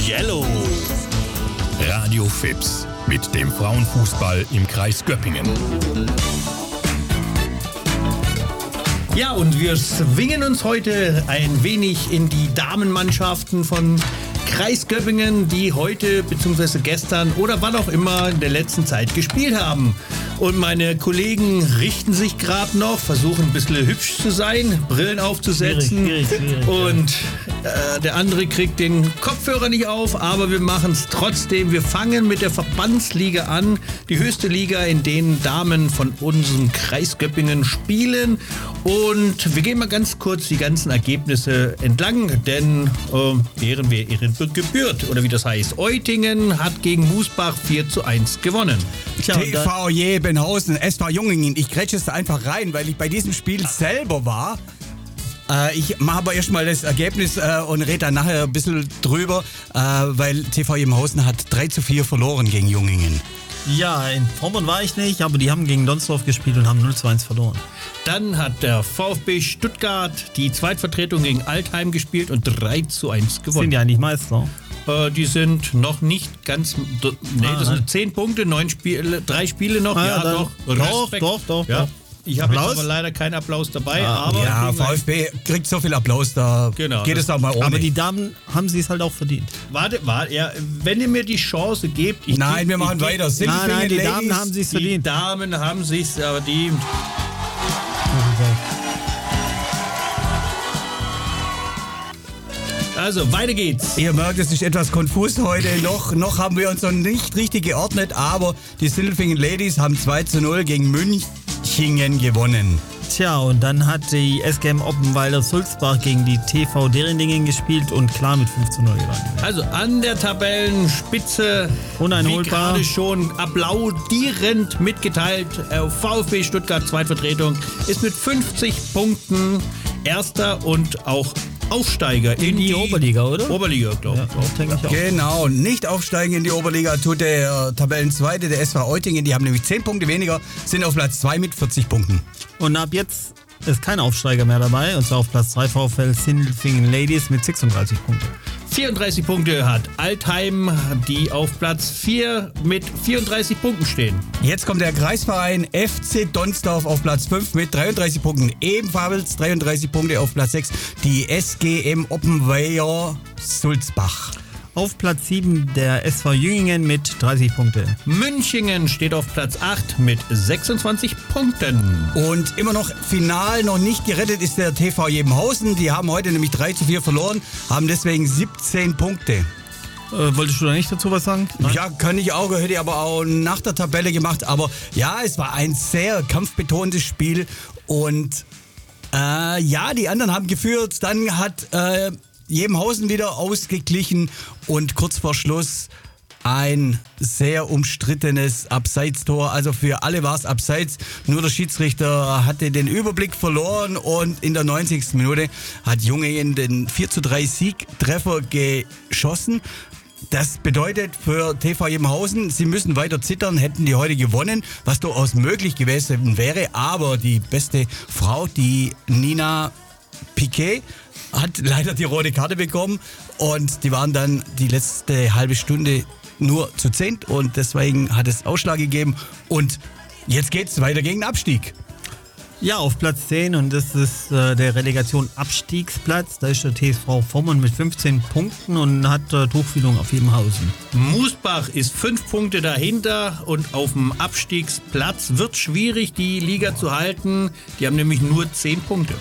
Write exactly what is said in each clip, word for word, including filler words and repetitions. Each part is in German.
Yellow. Radio Fips mit dem Frauenfußball im Kreis Göppingen. Ja, und wir schwingen uns heute ein wenig in die Damenmannschaften von Kreis Göppingen, die heute bzw. gestern oder wann auch immer in der letzten Zeit gespielt haben. Und meine Kollegen richten sich gerade noch, versuchen ein bisschen hübsch zu sein, Brillen aufzusetzen. Schwierig, schwierig, schwierig, und äh, der andere kriegt den Kopfhörer nicht auf, aber wir machen es trotzdem. Wir fangen mit der Verbandsliga an, die höchste Liga, in denen Damen von unserem Kreis Göppingen spielen. Und wir gehen mal ganz kurz die ganzen Ergebnisse entlang, denn äh, deren wir ihren gebührt, oder wie das heißt. Eutingen hat gegen Musbach vier zu eins gewonnen. T V Jebenhausen, S V Jungingen. Ich grätsche es da einfach rein, weil ich bei diesem Spiel selber war. Äh, ich mache aber erstmal das Ergebnis äh, und rede dann nachher ein bisschen drüber, äh, weil T V Jebenhausen hat drei zu vier verloren gegen Jungingen. Ja, in Pommern war ich nicht, aber die haben gegen Donsdorf gespielt und haben null zu eins verloren. Dann hat der VfB Stuttgart die Zweitvertretung gegen Altheim gespielt und drei zu eins gewonnen. Sind die eigentlich Meister? Äh, die sind noch nicht ganz... Nee, ah, das sind zehn Punkte, neun Spiele, drei Spiele noch. Ah, ja, doch. Doch, doch, doch, ja. doch. Ich habe aber leider keinen Applaus dabei. Ah, aber ja, VfB kriegt so viel Applaus, da genau, geht es auch mal ohne. Aber die Damen haben sie es halt auch verdient. Warte, warte, ja, wenn ihr mir die Chance gebt... Ich nein, geb, wir machen ich weiter. Nein, nein, die Ladies, Damen haben sie es verdient. Die Damen haben sich verdient. Also, weiter geht's. Ihr merkt, es ist etwas konfus heute. noch, noch haben wir uns noch nicht richtig geordnet, aber die Sindelfingen Ladies haben zwei zu null gegen Münchingen gewonnen. Tja, und dann hat die S G M Oppenweiler Sulzbach gegen die T V Derendingen gespielt und klar mit fünf zu null gewonnen. Also an der Tabellenspitze, uneinholbar, wie gerade schon applaudierend mitgeteilt, VfB Stuttgart Zweitvertretung ist mit fünfzig Punkten Erster und auch Aufsteiger in, in die, die Oberliga, oder? Oberliga, glaube ich. Ja, auch. Genau, nicht aufsteigen in die Oberliga tut der äh, Tabellenzweite, der S V Eutingen. Die haben nämlich zehn Punkte weniger, sind auf Platz zwei mit vierzig Punkten. Und ab jetzt ist kein Aufsteiger mehr dabei, und zwar auf Platz drei VfL Sindelfingen Ladies mit sechsunddreißig Punkten. vierunddreißig Punkte hat Altheim, die auf Platz vier mit vierunddreißig Punkten stehen. Jetzt kommt der Kreisverein F C Donsdorf auf Platz fünf mit dreiunddreißig Punkten. Ebenfalls dreiunddreißig Punkte auf Platz sechs die S G M Oppenweier Sulzbach. Auf Platz sieben der S V Jungingen mit dreißig Punkte. Münchingen steht auf Platz acht mit sechsundzwanzig Punkten. Und immer noch final noch nicht gerettet ist der T V Jebenhausen. Die haben heute nämlich drei zu vier verloren, haben deswegen siebzehn Punkte. Äh, wolltest du da nicht dazu was sagen? Nein? Ja, kann ich auch, hätte ich aber auch nach der Tabelle gemacht. Aber ja, es war ein sehr kampfbetontes Spiel. Und äh, ja, die anderen haben geführt. Dann hat... Äh, Jebenhausen wieder ausgeglichen und kurz vor Schluss ein sehr umstrittenes Abseitstor. Also für alle war es abseits. Nur der Schiedsrichter hatte den Überblick verloren und in der neunzigsten Minute hat Jungingen den vier zu drei Siegtreffer geschossen. Das bedeutet für T V Jebenhausen, sie müssen weiter zittern, hätten die heute gewonnen, was durchaus möglich gewesen wäre. Aber die beste Frau, die Nina Piquet, hat leider die rote Karte bekommen und die waren dann die letzte halbe Stunde nur zu zehnt und deswegen hat es Ausschlag gegeben und jetzt geht es weiter gegen den Abstieg. Ja, auf Platz zehn und das ist äh, der Relegation Abstiegsplatz. Da ist der T S V Pommern mit fünfzehn Punkten und hat äh, Tuchfühlung auf Jebenhausen. Musbach ist fünf Punkte dahinter und auf dem Abstiegsplatz wird schwierig, die Liga zu halten. Die haben nämlich nur zehn Punkte.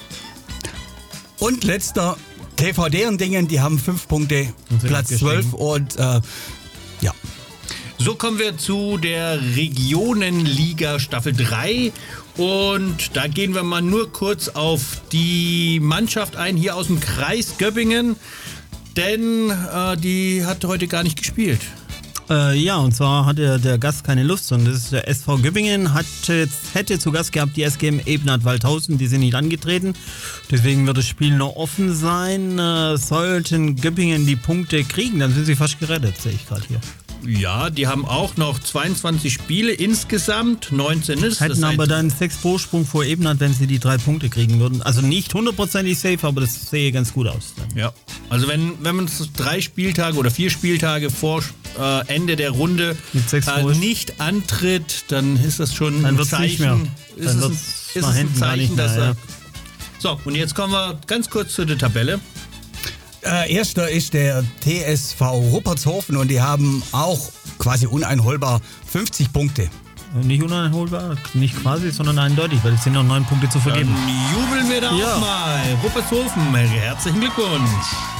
Und letzter T V Derendingen, die haben fünf Punkte, Platz zwölf und äh, ja. So kommen wir zu der Regionenliga Staffel drei und da gehen wir mal nur kurz auf die Mannschaft ein, hier aus dem Kreis Göppingen, denn äh, die hat heute gar nicht gespielt. Äh, ja, und zwar hatte der Gast keine Lust und das ist der S V Göppingen, hat jetzt, hätte zu Gast gehabt die S G M Ebenhardt-Waldhausen, die sind nicht angetreten. Deswegen wird das Spiel noch offen sein. Äh, sollten Göppingen die Punkte kriegen, dann sind sie fast gerettet, sehe ich gerade hier. Ja, die haben auch noch zweiundzwanzig Spiele insgesamt, neunzehn ist. Hätten das aber heißt, dann sechs Vorsprung vor Ebnat, wenn sie die drei Punkte kriegen würden. Also nicht hundertprozentig safe, aber das sehe ganz gut aus. Ja, also wenn, wenn man es drei Spieltage oder vier Spieltage vor äh, Ende der Runde Mit sechs äh, Vorsprung. nicht antritt, dann ist das schon Dann ein wird's Zeichen. nicht mehr. Ist Dann es ein, wird's ist nach es ein hinten gar Zeichen, nicht mehr, dass er... ja. So, und jetzt kommen wir ganz kurz zu der Tabelle. Äh, erster ist der T S V Ruppertshofen und die haben auch quasi uneinholbar fünfzig Punkte. Nicht uneinholbar, nicht quasi, sondern eindeutig, weil es sind noch neun Punkte zu vergeben. Dann jubeln wir da Ja. auch mal. Ruppertshofen, herzlichen Glückwunsch.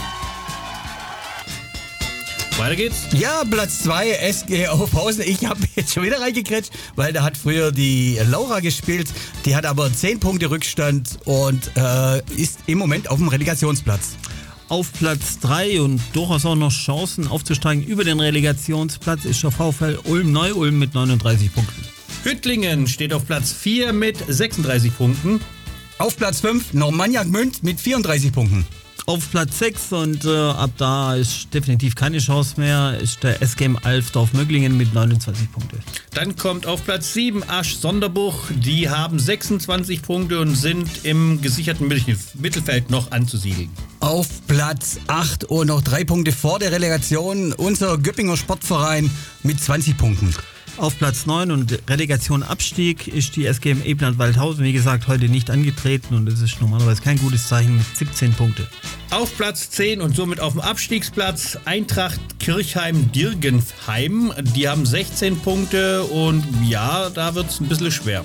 Weiter geht's. Ja, Platz zwei, S G Aufhausen. Ich habe jetzt schon wieder reingekretscht, weil da hat früher die Laura gespielt. Die hat aber zehn Punkte Rückstand und äh, ist im Moment auf dem Relegationsplatz. Auf Platz drei und durchaus auch noch Chancen aufzusteigen über den Relegationsplatz ist der VfL Ulm-Neu-Ulm mit neununddreißig Punkten. Hüttlingen steht auf Platz vier mit sechsunddreißig Punkten. Auf Platz fünf Normannia Gmünd mit vierunddreißig Punkten. Auf Platz sechs und äh, ab da ist definitiv keine Chance mehr, ist der S G M Alfdorf-Möglingen mit neunundzwanzig Punkten. Dann kommt auf Platz sieben Asch Sonderbuch. Die haben sechsundzwanzig Punkte und sind im gesicherten Mittelfeld noch anzusiedeln. Auf Platz acht und noch drei Punkte vor der Relegation unser Göppinger Sportverein mit zwanzig Punkten. Auf Platz neun und Relegation Abstieg ist die S G M Ebnat-Waldhausen, wie gesagt, heute nicht angetreten und das ist normalerweise kein gutes Zeichen mit siebzehn Punkte. Auf Platz zehn und somit auf dem Abstiegsplatz Eintracht Kirchheim-Dirgenheim. Die haben sechzehn Punkte und ja, da wird es ein bisschen schwer.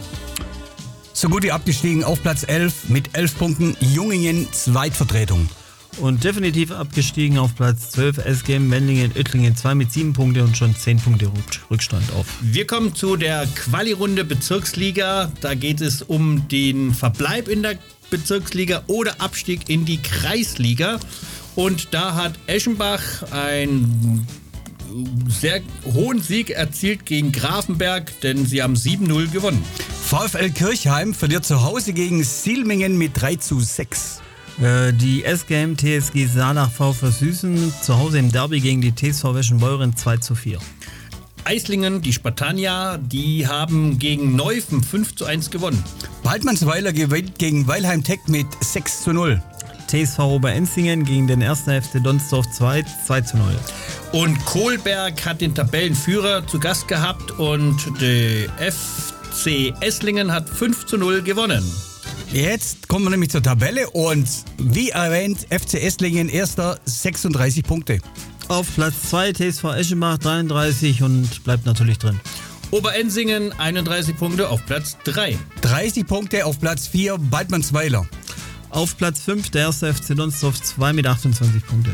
So gut wie abgestiegen auf Platz elf mit elf Punkten Jungingen Zweitvertretung. Und definitiv abgestiegen auf Platz zwölf S G M Wendlingen-Oettlingen zwei mit sieben Punkte und schon zehn Punkte Rückstand auf. Wir kommen zu der Quali-Runde Bezirksliga. Da geht es um den Verbleib in der Bezirksliga oder Abstieg in die Kreisliga. Und da hat Eschenbach einen sehr hohen Sieg erzielt gegen Grafenberg, denn sie haben sieben null gewonnen. VfL Kirchheim verliert zu Hause gegen Silmingen mit drei zu sechs. Äh, Die S G M T S G Saarlach VfL Süßen zu Hause im Derby gegen die T S V Weschenbeuren zwei zu vier. Eislingen, die Spartania, die haben gegen Neufen fünf zu eins gewonnen. Waldmannsweiler gewinnt gegen Weilheim Tech mit sechs zu null. T S V Oberenzingen gegen den ersten F C Donsdorf zwei zu null. Und Kohlberg hat den Tabellenführer zu Gast gehabt und der F C Esslingen hat fünf zu null gewonnen. Jetzt kommen wir nämlich zur Tabelle und wie erwähnt, F C Esslingen erster, sechsunddreißig Punkte. Auf Platz zwei T S V Eschenbach dreiunddreißig und bleibt natürlich drin. Oberensingen einunddreißig Punkte auf Platz drei. dreißig Punkte auf Platz vier, Waldmannsweiler. Auf Platz fünf der erste F C Donsdorf zwei mit achtundzwanzig Punkte.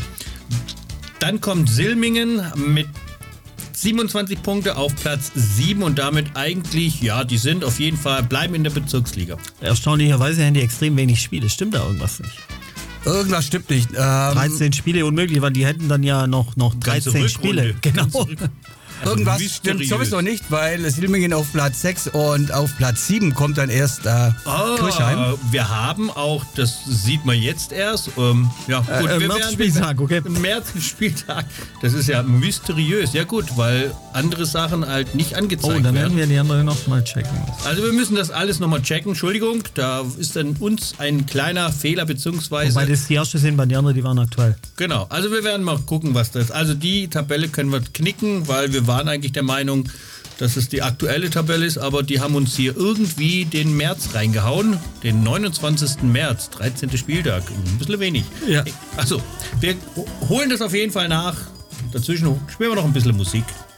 Dann kommt Silmingen mit siebenundzwanzig Punkte auf Platz sieben und damit eigentlich, ja, die sind auf jeden Fall, bleiben in der Bezirksliga. Erstaunlicherweise haben die extrem wenig Spiele. Stimmt da irgendwas nicht? Irgendwas stimmt nicht. Ähm, dreizehn Spiele unmöglich, weil die hätten dann ja noch, noch Ganze dreizehn Rückrunde. Spiele. Genau. Ganze Rück- Also Irgendwas mysteriös. stimmt sowieso nicht, weil Silmingen auf Platz sechs und auf Platz sieben kommt dann erst äh, Ah, Kirchheim. wir haben auch, das sieht man jetzt erst, ähm, ja gut, Äh, äh, wir März werden- Spieltag, okay. März Spieltag, das ist ja mysteriös, ja gut, weil andere Sachen halt nicht Oh, angezeigt dann werden. werden wir die andere noch mal checken. Also wir müssen das alles nochmal checken, Entschuldigung, da ist dann uns ein kleiner Fehler, beziehungsweise, Weil das die erste sind, bei den anderen, die waren aktuell. genau, also wir werden mal gucken, was das, also die Tabelle können wir knicken, weil wir waren eigentlich der Meinung, dass es die aktuelle Tabelle ist, aber die haben uns hier irgendwie den März reingehauen, den neunundzwanzigsten März, dreizehnten Spieltag, ein bisschen wenig. Ja. Also, wir holen das auf jeden Fall nach, dazwischen spielen wir noch ein bisschen Musik.